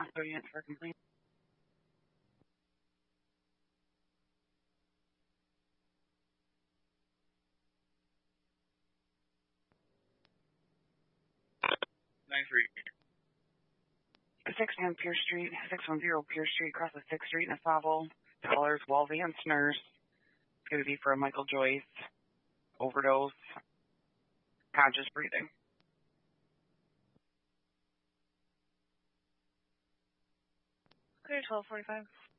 custodian for complaint. $610 Pierce Street, 610 Pierce Street, across the 6th Street in Asavo. Callers, Walvance nurse. It's going to be for a Michael Joyce overdose, conscious breathing. Clear 1245.